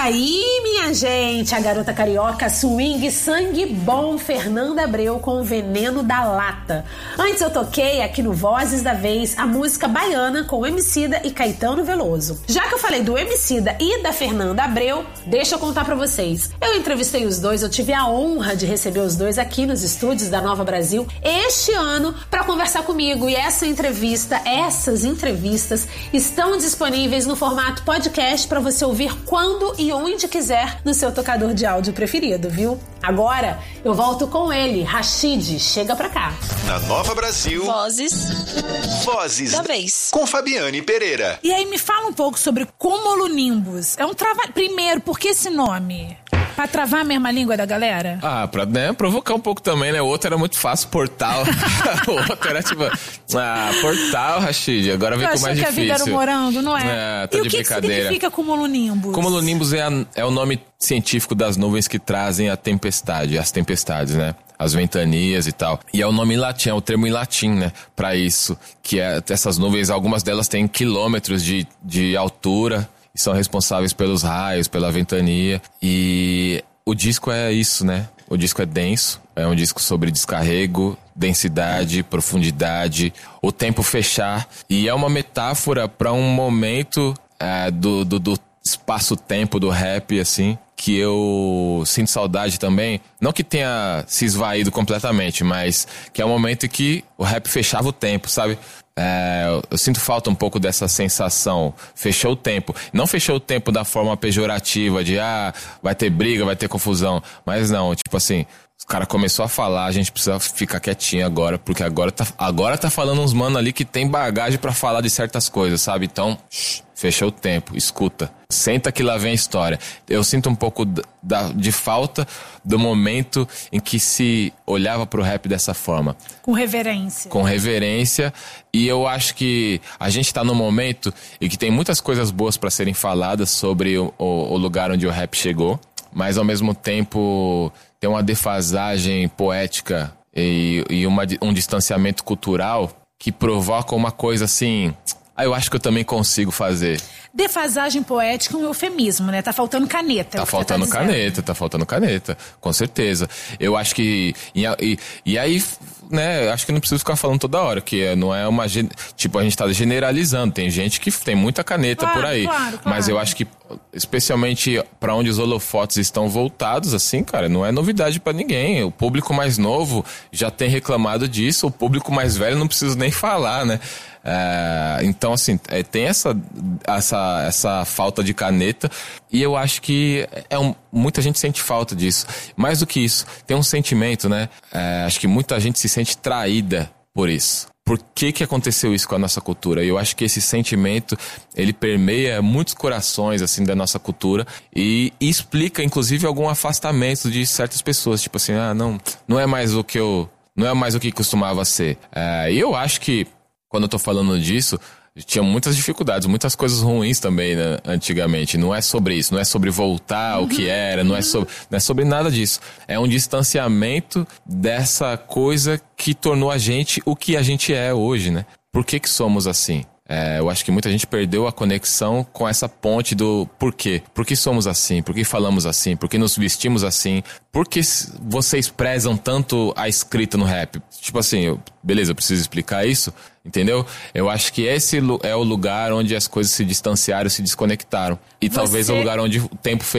aí, minha gente, a garota carioca swing sangue bom Fernanda Abreu com o Veneno da Lata. Antes eu toquei aqui no Vozes da Vez a música Baiana com Emicida e Caetano Veloso. Já que eu falei do Emicida e da Fernanda Abreu, deixa eu contar pra vocês. Eu entrevistei os dois, eu tive a honra de receber os dois aqui nos estúdios da Nova Brasil este ano pra conversar comigo, e essas entrevistas estão disponíveis no formato podcast pra você ouvir quando e onde quiser no seu tocador de áudio preferido, viu? Agora eu volto com ele, Rashid, chega pra cá. Na Nova Brasil, Vozes da Vez, com Fabiane Pereira. E aí me fala um pouco sobre Cumulonimbus. É um trabalho. Primeiro, por que esse nome? Pra travar a mesma língua da galera? Pra provocar um pouco também, né? O outro era muito fácil, Portal. O outro era tipo, Portal, Rashid. Agora vem com mais difícil. Eu achei que a vida era um morango, não é? Tá e de o que significa Cumulonimbus? Cumulonimbus é o nome científico das nuvens que trazem a tempestade, as tempestades, né? As ventanias e tal. E é o nome em latim, é o termo em latim, né? Pra isso. Que essas nuvens, algumas delas têm quilômetros de altura e são responsáveis pelos raios, pela ventania. E o disco é isso, né? O disco é denso, é um disco sobre descarrego, densidade, profundidade, o tempo fechar. E é uma metáfora para um momento do espaço-tempo do rap, assim, que eu sinto saudade também. Não que tenha se esvaído completamente, mas que é um momento em que o rap fechava o tempo, sabe? Eu sinto falta um pouco dessa sensação. Fechou o tempo. Não fechou o tempo da forma pejorativa de vai ter briga, vai ter confusão. Mas não, tipo assim, o cara começou a falar, a gente precisa ficar quietinho agora, porque agora tá falando uns mano ali que tem bagagem pra falar de certas coisas, sabe? Então, fechou o tempo, escuta. Senta que lá vem a história. Eu sinto um pouco de falta do momento em que se olhava pro rap dessa forma. Com reverência. Com reverência. E eu acho que a gente tá num momento em que tem muitas coisas boas pra serem faladas sobre o lugar onde o rap chegou. Mas ao mesmo tempo tem uma defasagem poética e um distanciamento cultural que provoca uma coisa assim... eu acho que eu também consigo fazer. Defasagem poética é um eufemismo, né? Tá faltando caneta. Tá faltando caneta, com certeza. Eu acho que... E aí, né, acho que não preciso ficar falando toda hora, que não é uma... Tipo, a gente tá generalizando. Tem gente que tem muita caneta por aí. Claro. Mas eu acho que, especialmente pra onde os holofotes estão voltados, assim, cara, não é novidade pra ninguém. O público mais novo já tem reclamado disso. O público mais velho não preciso nem falar, né? Então, assim, tem essa falta de caneta, e eu acho que muita gente sente falta disso. Mais do que isso, tem um sentimento, né? Acho que muita gente se sente traída por isso. Por que aconteceu isso com a nossa cultura? E eu acho que esse sentimento, ele permeia muitos corações, assim, da nossa cultura e explica, inclusive, algum afastamento de certas pessoas. Tipo assim, não é mais o que costumava ser. E eu acho que, quando eu tô falando disso, tinha muitas dificuldades, muitas coisas ruins também, né, antigamente. Não é sobre isso, não é sobre voltar ao que era, não é sobre nada disso. É um distanciamento dessa coisa que tornou a gente o que a gente é hoje, né? Por que somos assim? Eu acho que muita gente perdeu a conexão com essa ponte do porquê. Por que somos assim? Por que falamos assim? Por que nos vestimos assim? Por que vocês prezam tanto a escrita no rap? Tipo assim, beleza, eu preciso explicar isso, entendeu? Eu acho que esse é o lugar onde as coisas se distanciaram, se desconectaram. E talvez é o lugar onde o tempo